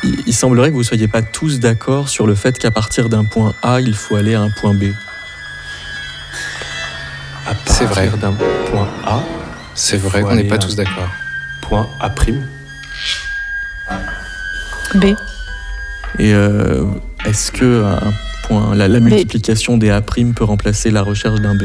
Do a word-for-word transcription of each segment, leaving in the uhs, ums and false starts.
il, il semblerait que vous ne soyez pas tous d'accord sur le fait qu'à partir d'un point A, il faut aller à un point B. À C'est vrai. partir d'un point A, C'est il vrai faut qu'on n'est aller pas à tous d'accord. point A'. B. Et euh, est-ce que un point, la, la multiplication des A' peut remplacer la recherche d'un B?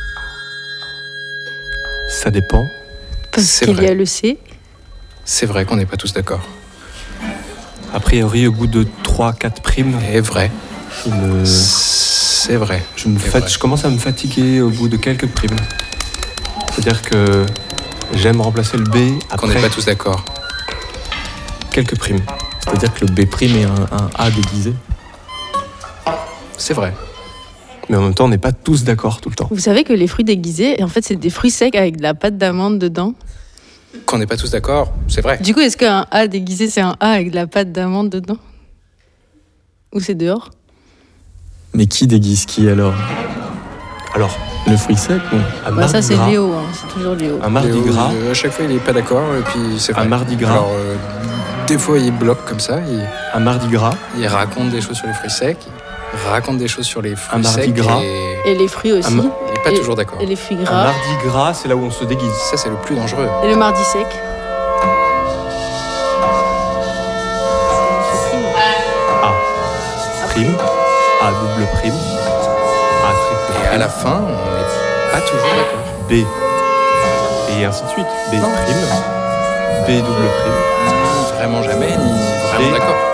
Ça dépend. Parce C'est qu'il vrai. y a le C. C'est vrai qu'on n'est pas tous d'accord. A priori, au bout de trois quatre primes, Et vrai. je, me, C'est vrai. je, me C'est fat- vrai. je commence à me fatiguer au bout de quelques primes. C'est-à-dire que j'aime remplacer le B Qu'on n'est après pas tous d'accord. quelques primes. C'est-à-dire que le B' est un, un A déguisé. C'est vrai. Mais en même temps, on n'est pas tous d'accord tout le temps. Vous savez que les fruits déguisés, en fait, c'est des fruits secs avec de la pâte d'amande dedans. Qu'on n'est pas tous d'accord, c'est vrai. Du coup, est-ce qu'un A déguisé, c'est un A avec de la pâte d'amande dedans? Ou c'est dehors? Mais qui déguise qui alors? Alors, Le fruit sec ou... à Bah, Mardi ça, c'est Gras, Léo, hein. C'est toujours Léo. un Mardi Léo, Gras, euh, à chaque fois, il est pas d'accord, et puis c'est vrai. Un Mardi Gras. Alors, euh, des fois, il bloque comme ça, il, un Mardi Gras, il raconte des choses sur les fruits secs, il raconte des choses sur les fruits Un Mardi secs, Gras. et Et les fruits aussi. Un ma- il n'est pas Et- toujours d'accord. Et les fruits un gras. Mardi Gras, c'est là où on se déguise. Ça, c'est le plus dangereux. Et le mardi sec. A prime, A double prime, A triple Et à prime, la fin, on n'est pas toujours d'accord. B, et ainsi de suite. B prime, B double prime, Ni vraiment jamais, ni vraiment Et- d'accord.